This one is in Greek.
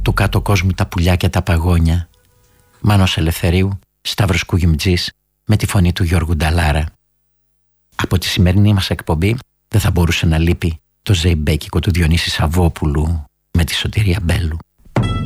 του κάτω κόσμου τα πουλιά και τα παγόνια. Μάνος Ελευθερίου, Σταύρος Κουγιμτζής, με τη φωνή του Γιώργου Νταλάρα. Από τη σημερινή μας εκπομπή δεν θα μπορούσε να λείπει το ζεϊμπέκικο του Διονύση Σαββόπουλου με τη Σωτηρία Μπέλου.